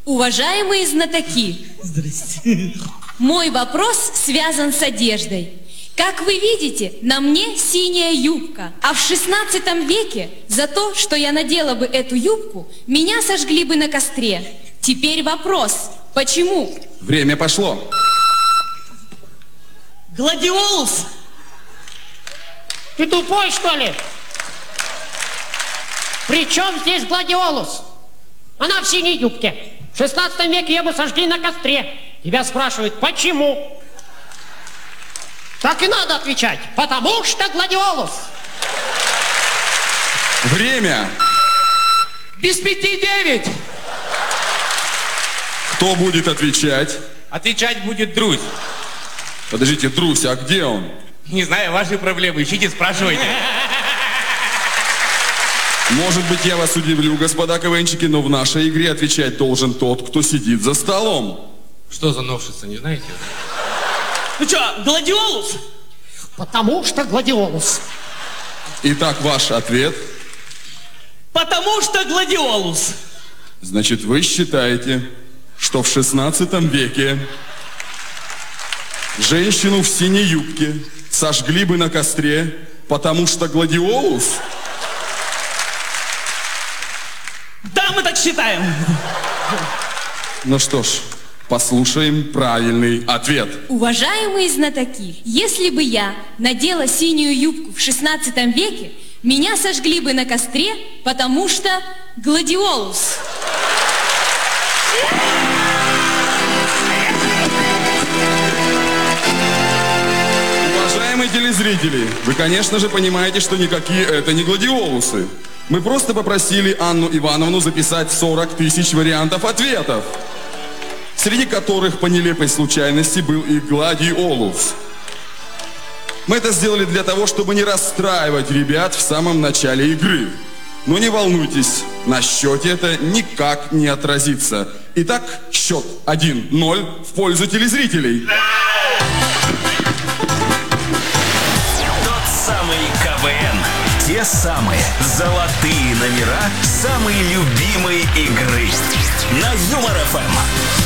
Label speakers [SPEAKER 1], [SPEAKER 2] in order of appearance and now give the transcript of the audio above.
[SPEAKER 1] Уважаемые знатоки,
[SPEAKER 2] Здрасте.
[SPEAKER 1] мой вопрос связан с одеждой. Как вы видите, на мне синяя юбка, а в 16 веке за то, что я надела бы эту юбку, меня сожгли бы на костре. Теперь вопрос, почему?
[SPEAKER 3] Время пошло.
[SPEAKER 2] Гладиолус?
[SPEAKER 4] Ты тупой, что ли? При чем здесь гладиолус? Она в синей юбке. В 16 веке ее бы сожгли на костре. Тебя спрашивают, почему? Так и надо отвечать. Потому что гладиолус.
[SPEAKER 3] Время.
[SPEAKER 5] Без 5:09.
[SPEAKER 3] Кто будет отвечать?
[SPEAKER 5] Отвечать будет Друзь.
[SPEAKER 3] Подождите, Друся, а где он?
[SPEAKER 5] Не знаю, ваши проблемы. Ищите, спрашивайте.
[SPEAKER 3] Может быть, я вас удивлю, господа КВНщики, но в нашей игре отвечать должен тот, кто сидит за столом.
[SPEAKER 5] Что за новшество, не знаете?
[SPEAKER 2] Ну что, гладиолус?
[SPEAKER 4] Потому что гладиолус.
[SPEAKER 3] Итак, ваш ответ.
[SPEAKER 2] Потому что гладиолус.
[SPEAKER 3] Значит, вы считаете, что в 16 веке женщину в синей юбке сожгли бы на костре, потому что гладиолус?
[SPEAKER 2] Да, мы так считаем.
[SPEAKER 3] Ну что ж, послушаем правильный ответ.
[SPEAKER 1] Уважаемые знатоки, если бы я надела синюю юбку в 16 веке, меня сожгли бы на костре, потому что гладиолус.
[SPEAKER 3] Уважаемые телезрители, вы, конечно же, понимаете, что никакие это не гладиолусы. Мы просто попросили Анну Ивановну записать 40 тысяч вариантов ответов, среди которых по нелепой случайности был и гладиолус. Мы это сделали для того, чтобы не расстраивать ребят в самом начале игры. Но не волнуйтесь, на счете это никак не отразится. Итак, счет 1-0 в пользу телезрителей.
[SPEAKER 6] Тот самый КВН. Те самые золотые номера самой любимой игры на Юмор ФМ.